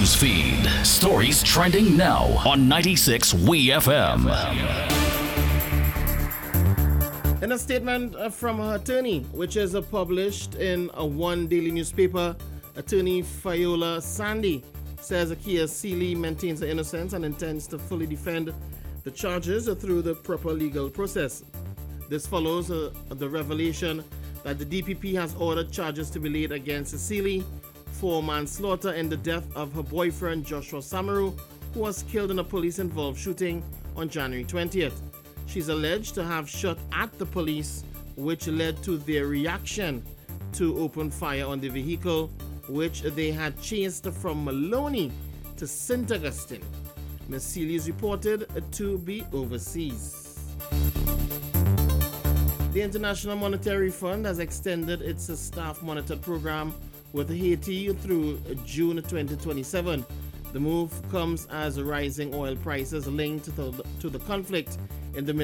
news feed. Stories trending now on 96 WeFM. In a statement from her attorney, which is published in one daily newspaper, attorney Fiola Sandy says Akia Seeley maintains her innocence and intends to fully defend the charges through the proper legal process. This follows the revelation that the DPP has ordered charges to be laid against Seeley for manslaughter in the death of her boyfriend Joshua Samaru, who was killed in a police-involved shooting on January 20th. She's alleged to have shot at the police, which led to their reaction to open fire on the vehicle, which they had chased from Maloney to St. Augustine. Ms. Seeley is reported to be overseas. The International Monetary Fund has extended its staff monitor program with Haiti through June 2027. The move comes as rising oil prices linked to the conflict in the